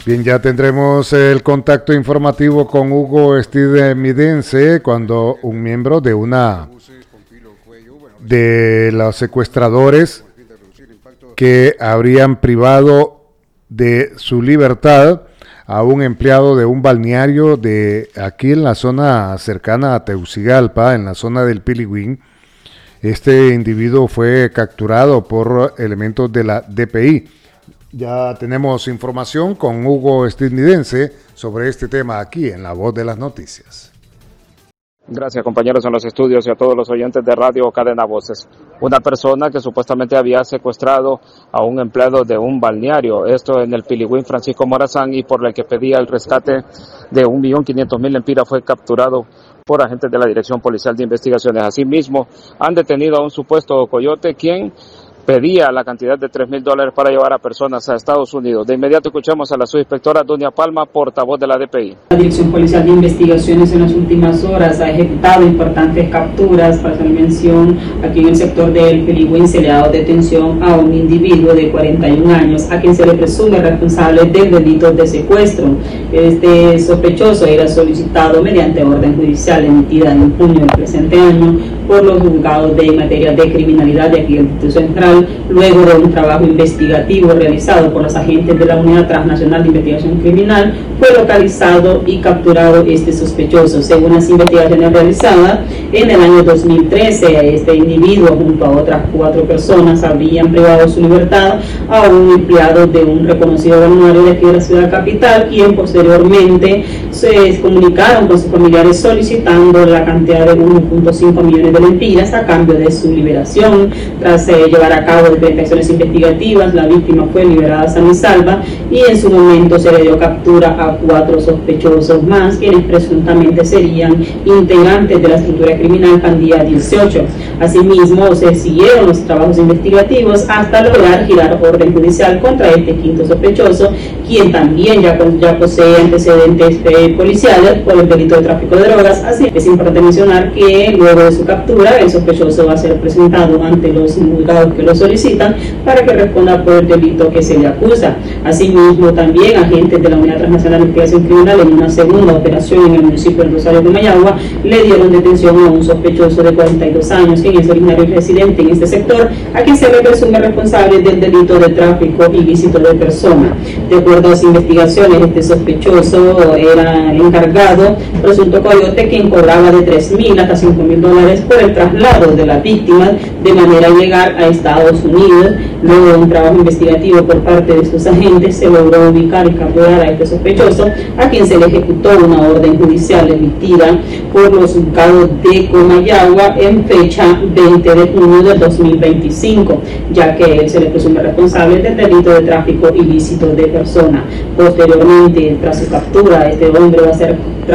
Bien, ya tendremos el contacto informativo con Hugo estadounidense cuando un miembro de los secuestradores que habrían privado de su libertad a un empleado de un balneario de aquí en la zona cercana a Tegucigalpa, en la zona del Pilihuín. Este individuo fue capturado por elementos de la DPI. Ya tenemos información con Hugo estadounidense sobre este tema aquí en La Voz de las Noticias. Gracias, compañeros en los estudios y a todos los oyentes de Radio Cadena Voces. Una persona que supuestamente había secuestrado a un empleado de un balneario, esto en el Pilihuín, Francisco Morazán, y por el que pedía el rescate de 1.500.000 lempiras, fue capturado por agentes de la Dirección Policial de Investigaciones. Asimismo, han detenido a un supuesto coyote quien pedía la cantidad de $3,000 para llevar a personas a Estados Unidos. De inmediato escuchamos a la subinspectora Doña Palma, portavoz de la DPI. La Dirección Policial de Investigaciones en las últimas horas ha ejecutado importantes capturas. Para hacer mención, aquí en el sector del Pilihuín se le ha dado detención a un individuo de 41 años a quien se le presume responsable del delito de secuestro. Este sospechoso era solicitado mediante orden judicial emitida en junio del presente año por los juzgados de materia de criminalidad de aquí del Distrito Central, luego de un trabajo investigativo realizado por los agentes de la Unidad Transnacional de Investigación Criminal. Fue localizado y capturado este sospechoso. Según las investigaciones realizadas, en el año 2013, este individuo junto a otras 4 personas habrían privado su libertad a un empleado de un reconocido balneario de aquí de la ciudad capital, y posteriormente se comunicaron con sus familiares solicitando la cantidad de 1.5 millones de lempiras a cambio de su liberación. Tras llevar a cabo diferentes acciones investigativas, la víctima fue liberada sana y salva, y en su momento se le dio captura a 4 sospechosos más, quienes presuntamente serían integrantes de la estructura criminal Pandilla 18. Asimismo, se siguieron los trabajos investigativos hasta lograr girar orden judicial contra este quinto sospechoso, quien también ya posee antecedentes policiales por el delito de tráfico de drogas. Así es importante mencionar que luego de su captura, el sospechoso va a ser presentado ante los juzgados que lo solicitan para que responda por el delito que se le acusa. Asimismo, también agentes de la Unidad Transnacional de Investigación Criminal, en una segunda operación en el municipio de Rosario de Mayagua, le dieron detención a un sospechoso de 42 años, quien es originario y residente en este sector, a quien se le presume responsable del delito de tráfico ilícito de personas. De acuerdo a las investigaciones, este sospechoso era el encargado, presunto coyote, quien cobraba de $3,000 hasta $5,000 por el traslado de la víctima de manera ilegal a Estados Unidos. Luego de un trabajo investigativo por parte de estos agentes, se logró ubicar y capturar a este sospechoso, a quien se le ejecutó una orden judicial emitida por los juzgados de Comayagua en fecha 20 de junio de 2025, ya que él se le presume responsable del delito de tráfico ilícito de personas. Posteriormente, tras su captura, este hombre va a ser